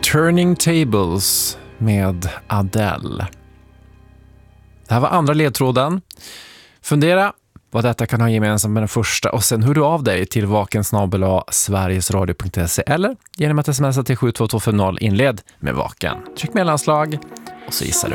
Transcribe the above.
Turning Tables med Adele. Det här var andra ledtråden. Fundera vad detta kan ha gemensamt med den första och sen hör du av dig till vaken@sverigesradio.se eller genom att smsa till 72250 inled med vaken. Tryck mellanslag och så gissar du.